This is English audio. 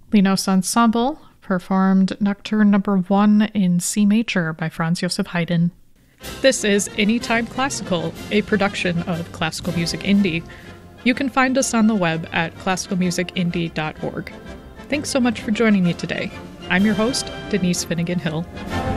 Linos Ensemble performed Nocturne Number 1 in C major by Franz Joseph Haydn. This is Anytime Classical, a production of Classical Music Indie. You can find us on the web at classicalmusicindie.org. Thanks so much for joining me today. I'm your host, Denise Finnegan Hill.